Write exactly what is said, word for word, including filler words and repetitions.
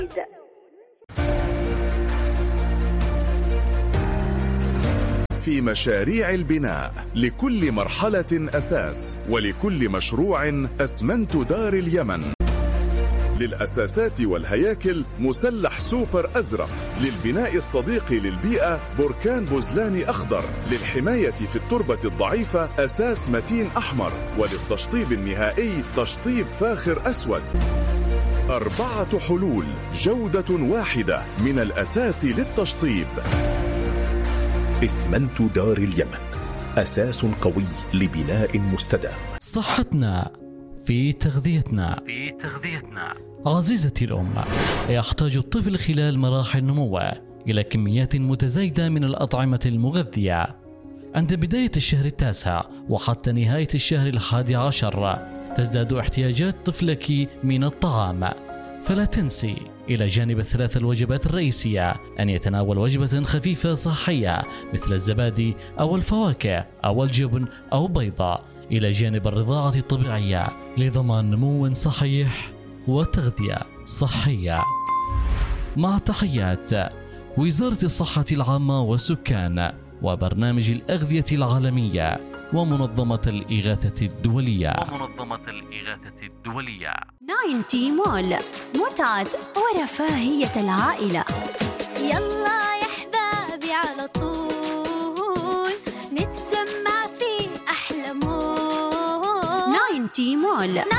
في مشاريع البناء لكل مرحلة أساس، ولكل مشروع أسمنت دار اليمن. للأساسات والهياكل مسلح سوبر أزرق، للبناء الصديق للبيئة بركان بوزلاني أخضر، للحماية في التربة الضعيفة أساس متين أحمر، وللتشطيب النهائي تشطيب فاخر أسود. أربعة حلول، جودة واحدة من الأساس للتشطيب. اسمنت دار اليمن، أساس قوي لبناء مستدام. صحتنا في تغذيتنا. في تغذيتنا عزيزتي الأم، يحتاج الطفل خلال مراحل نموه إلى كميات متزايدة من الأطعمة المغذية. عند بداية الشهر التاسع وحتى نهاية الشهر الحادي عشر تزداد احتياجات طفلك من الطعام، فلا تنسي إلى جانب الثلاث الوجبات الرئيسية أن يتناول وجبة خفيفة صحية مثل الزبادي أو الفواكه أو الجبن أو بيضة، إلى جانب الرضاعة الطبيعية لضمان نمو صحيح وتغذية صحية. مع تحيات وزارة الصحة العامة والسكان وبرنامج الأغذية العالمية ومنظمة الإغاثة الدولية. ومنظمة الإغاثة الدولية. ناينتي مول، متعة ورفاهية العائلة. يلا يا حبابي على طول نتجمع في أحلى مول. ناينتي مول.